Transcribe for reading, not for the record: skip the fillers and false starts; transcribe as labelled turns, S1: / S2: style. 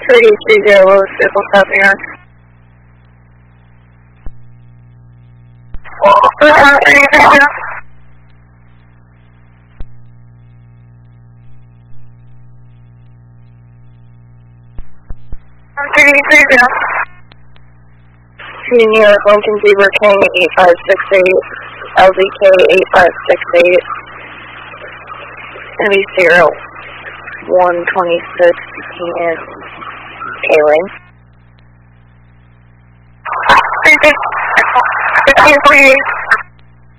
S1: 330 Civil South Air. New York, Lincoln Zebra King 8568, LDK 8568, Heavy Serial 126 and K-Lane.